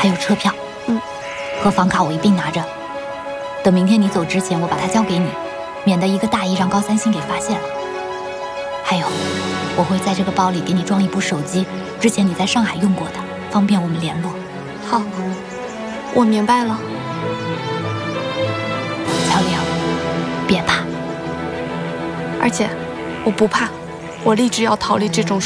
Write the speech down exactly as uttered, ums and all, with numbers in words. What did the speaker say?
还有车票， 嗯， 和房卡我一并拿着。等明天你走之前，我把它交给你，免得一个大意让高三星给发现了。还有，我会在这个包里给你装一部手机，之前你在上海用过的，方便我们联络。 好，我明白了。 乔玲，别怕。 而且，我不怕，我立志要逃离这种